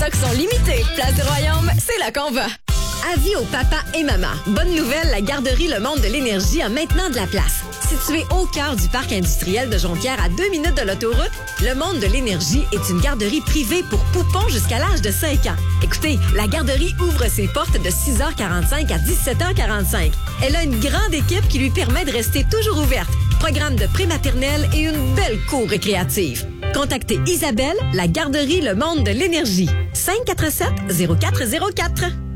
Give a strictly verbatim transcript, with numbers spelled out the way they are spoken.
Stocks sont limités. Place du Royaume, c'est là qu'on va. Avis aux papas et mamans. Bonne nouvelle, la garderie Le Monde de l'Énergie a maintenant de la place. Située au cœur du parc industriel de Jonquière à deux minutes de l'autoroute, Le Monde de l'Énergie est une garderie privée pour poupons jusqu'à l'âge de cinq ans. Écoutez, la garderie ouvre ses portes de six heures quarante-cinq à dix-sept heures quarante-cinq. Elle a une grande équipe qui lui permet de rester toujours ouverte. Programme de prématernelle et une belle cour récréative. Contactez Isabelle, la garderie Le Monde de l'Énergie. cinq quatre sept zéro quatre zéro quatre.